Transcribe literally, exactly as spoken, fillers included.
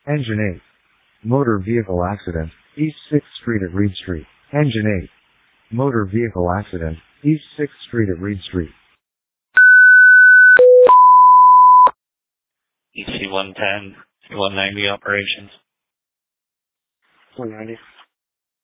Engine eight. Motor vehicle accident, East sixth Street at Reed Street. Engine eight. Motor vehicle accident, East sixth Street at Reed Street. E C one ten, one ninety operations. one ninety.